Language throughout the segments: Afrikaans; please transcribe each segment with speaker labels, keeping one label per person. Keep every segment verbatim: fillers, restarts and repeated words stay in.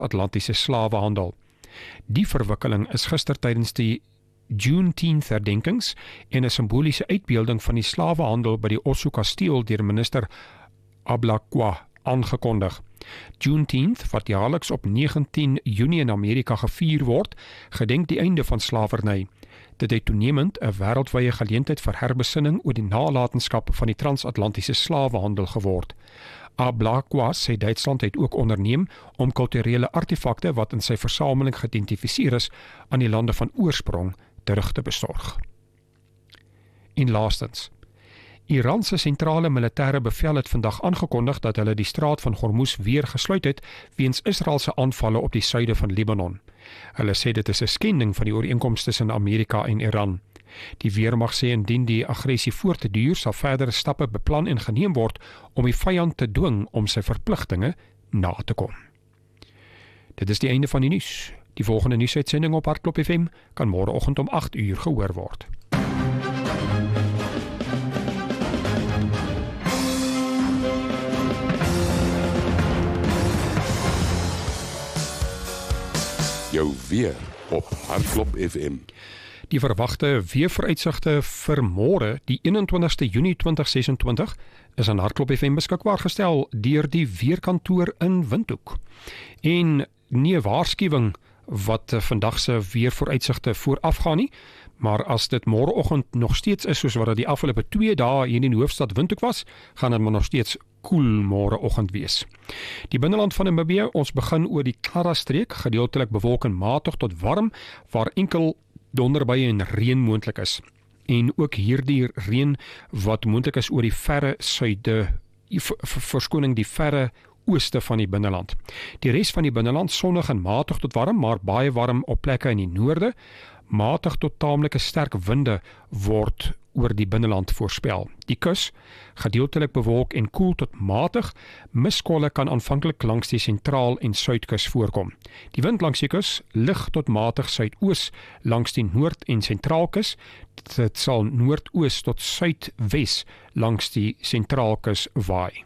Speaker 1: Atlantiese slawehandel. Die verwikkeling is gister tydens die Juneteenth herdenkings en 'n simboliese uitbeelding van die slawehandel by die Osso Kasteel deur minister Ablakwa aangekondig. Juneteenth, wat jaarliks op negentien Junie in Amerika gevier word, gedenk die einde van slawerny. Dit het toenemend 'n wêreldwye geleentheid vir herbesinning oor die nalatenskap van die transatlantiese slawehandel geword. Ablakwa sê Duitsland het ook onderneem om kulturele artefakte wat in sy versameling geïdentifiseer is aan die lande van oorsprong terug te besorg. En laastens, Iran se sentrale militêre bevel het vandag aangekondig dat hulle die straat van Hormuz weer gesluit het weens Israel se aanvalle op die suide van Libanon. Hulle sê dit is 'n skending van die ooreenkoms tussen Amerika en Iran. Die weermag sê indien die aggressie voort te duur, sal verdere stappe beplan en geneem word om die vyand te dwing om sy verpligtinge na te kom. Dit is die einde van die nuus. Die volgende nuusuitsending op Hartklop F M kan môreoggend om agt uur gehoor word.
Speaker 2: Jou weer op Hartklop F M.
Speaker 1: Die verwagte weervooruitsigte vir môre, die eenentwintigste Junie twintig sesentwintig, is aan Hartklop F M beskikbaar gestel deur die weerkantoor in Windhoek. En nie 'n waarskuwing wat vandag se weervooruitsigte voorafgaan nie, maar as dit môreoggend nog steeds is soos wat dit die afgelope twee dae hier in die hoofstad Windhoek was, gaan dit maar nog steeds koel môreoggend wees. Die binneland van Namibië, ons begin oor die Klara streek, gedeeltelik bewolk en matig tot warm, waar enkel donderbuie en reën moontlik is. En ook hierdie reën wat moontlik is oor die verre suide, verskoning die verre ooste van die binneland. Die res van die binneland sonnig en matig tot warm, maar baie warm op plekke in die noorde. Matig tot taamlike sterk winde word oor die binneland voorspel. Die kus, gedeeltelik bewolk en koel tot matig, miskolle kan aanvanklik langs die sentraal en suidkus voorkom. Die wind langs die kus, lig tot matig suidoos langs die noord- en sentraalkus, dit sal noordoos tot suidwes langs die sentraalkus waai.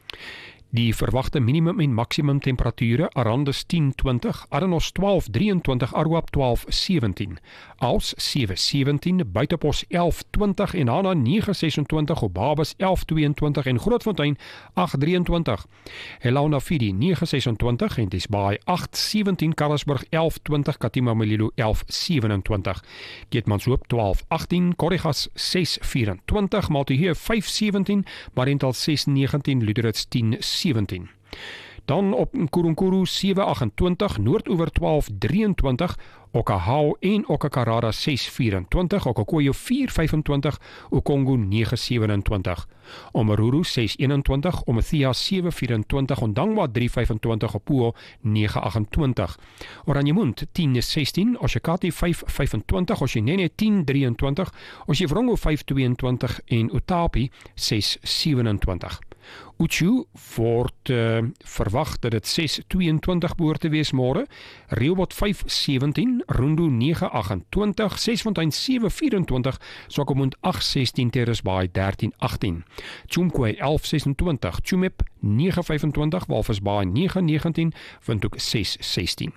Speaker 1: Die verwagte minimum en maksimum temperature, Arandis tien twintig, Aranos twaalf drieëntwintig, Aruap twaalf sewentien, Als sewe sewentien, Buitepos elf twintig en Hana nege sesentwintig, Obabas elf tweeëntwintig en Grootfontein agt drieëntwintig, Helaunafidi nege sesentwintig en Tisbaai agt sewentien, Karasburg elf twintig, Katima Mulilo elf sewenentwintig, Keetmanshoop twaalf agtien, Korrigas ses vyerentwintig, Maltuheu vyf sewentien, Mariental ses negentien, Luderitz tien sewentien. Dan op Nkurunkuru sewe agentwintig, Noordoewer twaalf drieëntwintig, Okahau en Okakarada ses vyerentwintig, Okakoyo vier vyfentwintig, Okongo nege sewentwintig, Omaruru ses eenentwintig, Omathia sewe vyerentwintig, Ondangwa drie vyfentwintig, Opuo nege agentwintig, Oranjemund tien sestien, Oshakati vyf vyfentwintig, Oshinene tien drieëntwintig, Oshivrongo vyf tweeëntwintig en Utapi ses sewentwintig. Uchu word uh, verwag dat dit ses tweeëntwintig behoort te wees môre, Rehoboth vyf sewentien, Rundu nege agentwintig, Sesfontein sewe vyerentwintig, Swakopmund agt sestien, Terracebaai dertien agtien, Chumkwe elf sesentwintig, Chumep nege vyfentwintig, Walvisbaai nege negentien, Windhoek ses sestien.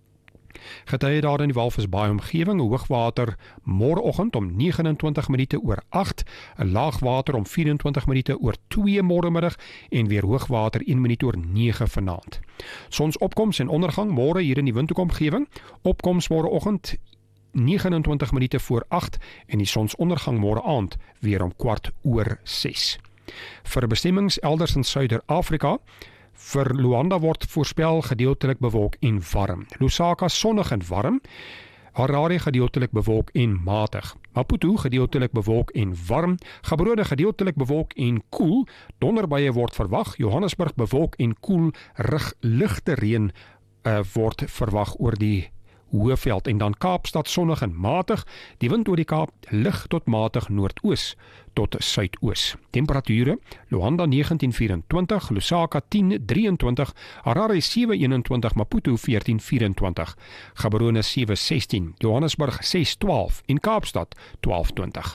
Speaker 1: Getye daar in die Walvisbaai omgewing, hoogwater môreoggend om negenentwintig minute oor agt, 'n laagwater om vyerentwintig minute oor twee môremiddag en weer hoogwater een minuut oor nege vanaand. Sonsopkoms en ondergang môre hier in die Windhoek omgewing, opkoms môreoggend negenentwintig minute voor agt en die sonsondergang môre aand weer om kwart oor ses. Vir bestemmings elders in Suider-Afrika, vir Luanda word voorspel gedeeltelik bewolk en warm. Lusaka sonnig en warm. Harare gedeeltelik bewolk en matig. Maputo gedeeltelik bewolk en warm. Gaborone gedeeltelik bewolk en koel. Donderbuie word verwag. Johannesburg bewolk en koel. Rig ligte reën uh, word verwag oor die Hoëveld en dan Kaapstad sonnig en matig. Die wind oor die Kaap lig tot matig noordoos tot suidoos. Temperature: Luanda negentien vyerentwintig, Lusaka tien drieëntwintig, Harare sewe eenentwintig, Maputo veertien vyerentwintig, Gaborone sewe sestien, Johannesburg ses twaalf en Kaapstad twaalf twintig.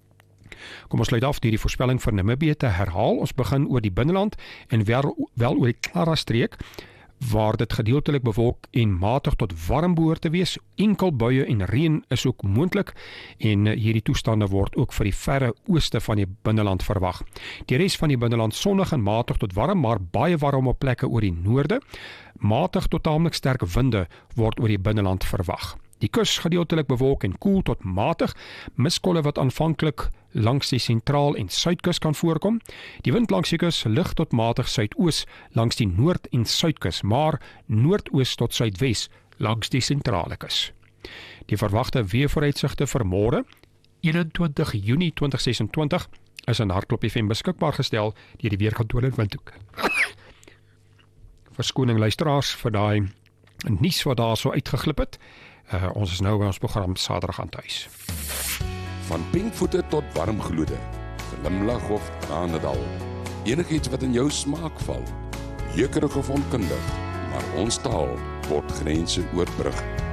Speaker 1: Kom ons sluit af deur die voorspelling vir Namibië te herhaal. Ons begin oor die binneland en wel, wel oor die Klara streek, waar dit gedeeltelik bewolk en matig tot warm behoort te wees. Enkel buie en reën is ook moontlik en hierdie toestande word ook vir die verre ooste van die binneland verwag. Die res van die binneland sonnig en matig tot warm, maar baie warm op plekke oor die noorde. Matig tot taamlik sterk winde word oor die binneland verwag. Die kus gedeeltelik bewolk en koel tot matig, miskolle wat aanvanklik langs die sentraal en suidkus kan voorkom. Die wind langs die kus lig tot matig suidoos langs die noord- en suidkus, maar noordoos tot suidwes langs die sentrale kus. Die verwagte weervooruitsigte vir môre, eenentwintig Junie twintig sesentwintig, is in Hardklop F M beskikbaar gestel deur die Weerkantoor in Windhoek. Verskoning luisteraars vir daai nuus wat daar so uitgeglip het. Uh, ons is nou by ons program Saterdag aan tuis.
Speaker 2: Van pinkvoete tot warmgloede, glimlag of tranendal, enigiets wat in jou smaak val, jeukerig of onkundig, maar ons taal word grense oorbrug.